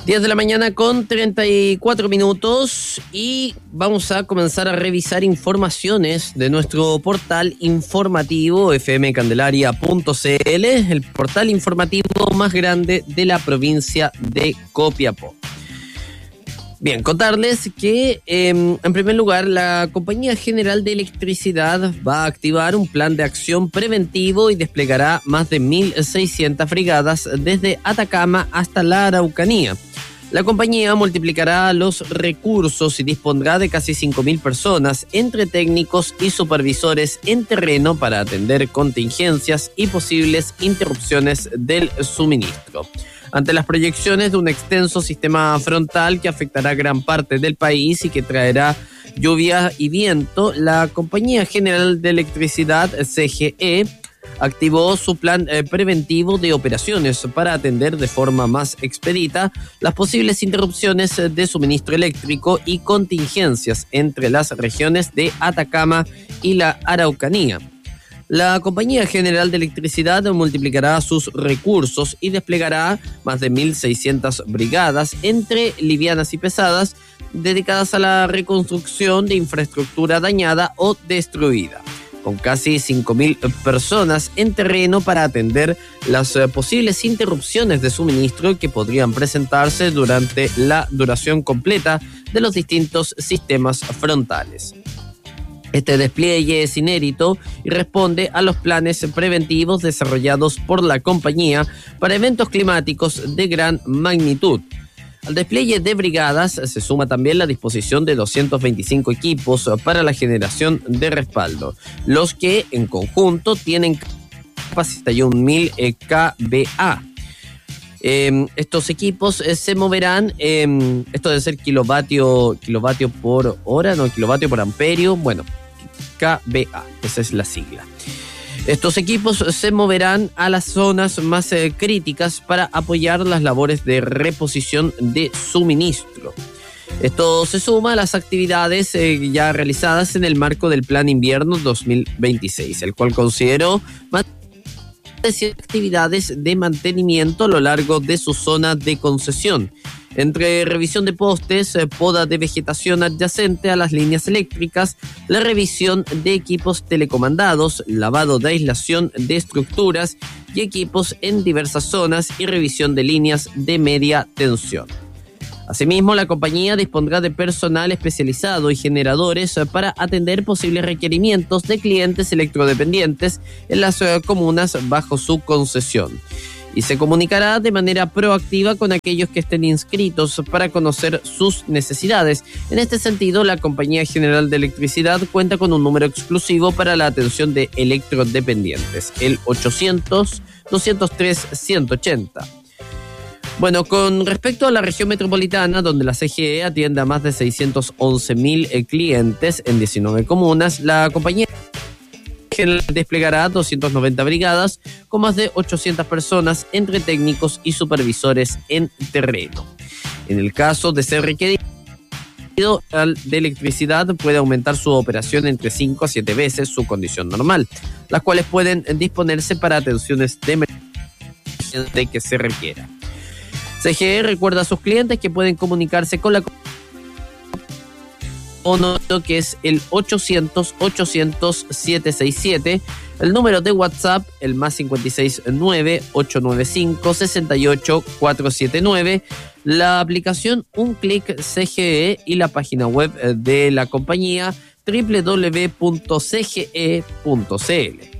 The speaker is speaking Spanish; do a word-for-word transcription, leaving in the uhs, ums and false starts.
diez de la mañana con treinta y cuatro minutos y vamos a comenzar a revisar informaciones de nuestro portal informativo efe eme candelaria punto ce ele, el portal informativo más grande de la provincia de Copiapó. Bien, contarles que eh, en primer lugar la Compañía General de Electricidad va a activar un plan de acción preventivo y desplegará más de mil seiscientas brigadas desde Atacama hasta la Araucanía. La compañía multiplicará los recursos y dispondrá de casi cinco mil personas entre técnicos y supervisores en terreno para atender contingencias y posibles interrupciones del suministro. Ante las proyecciones de un extenso sistema frontal que afectará gran parte del país y que traerá lluvia y viento, la Compañía General de Electricidad, ce ge e, activó su plan eh, preventivo de operaciones para atender de forma más expedita las posibles interrupciones de suministro eléctrico y contingencias entre las regiones de Atacama y la Araucanía. La Compañía General de Electricidad multiplicará sus recursos y desplegará más de mil seiscientas brigadas entre livianas y pesadas dedicadas a la reconstrucción de infraestructura dañada o destruida, con casi cinco mil personas en terreno para atender las eh, posibles interrupciones de suministro que podrían presentarse durante la duración completa de los distintos sistemas frontales. Este despliegue es inédito y responde a los planes preventivos desarrollados por la compañía para eventos climáticos de gran magnitud. Al despliegue de brigadas se suma también la disposición de doscientos veinticinco equipos para la generación de respaldo, los que en conjunto tienen capacidad de un mil kilovatio. Eh, estos equipos eh, se moverán, eh, esto debe ser kilovatio, kilovatio por hora, no kilovatio por amperio, bueno, kilovatio, esa es la sigla. Estos equipos se moverán a las zonas más eh, críticas para apoyar las labores de reposición de suministro. Esto se suma a las actividades eh, ya realizadas en el marco del Plan Invierno dos mil veintiséis, el cual consideró más de actividades de mantenimiento a lo largo de su zona de concesión, entre revisión de postes, poda de vegetación adyacente a las líneas eléctricas, la revisión de equipos telecomandados, lavado de aislación de estructuras y equipos en diversas zonas y revisión de líneas de media tensión. Asimismo, la compañía dispondrá de personal especializado y generadores para atender posibles requerimientos de clientes electrodependientes en las comunas bajo su concesión, y se comunicará de manera proactiva con aquellos que estén inscritos para conocer sus necesidades. En este sentido, la Compañía General de Electricidad cuenta con un número exclusivo para la atención de electrodependientes, el ochocientos, doscientos tres, ciento ochenta. Bueno, con respecto a la región metropolitana, donde la ce ge e atiende a más de seiscientos once mil clientes en diecinueve comunas, la compañía desplegará doscientas noventa brigadas con más de ochocientas personas entre técnicos y supervisores en terreno. En el caso de ser requerido, de electricidad puede aumentar su operación entre cinco a siete veces su condición normal, las cuales pueden disponerse para atenciones de emergencia de que se requiera. ce ge e recuerda a sus clientes que pueden comunicarse con la número que es el ochocientos, ochocientos, setecientos sesenta y siete, el número de WhatsApp, el más cinco seis nueve, ocho nueve cinco, seis ocho, cuatro siete nueve, la aplicación Un Clic ce ge e y la página web de la compañía doble u doble u doble u punto ce ge e punto ce ele.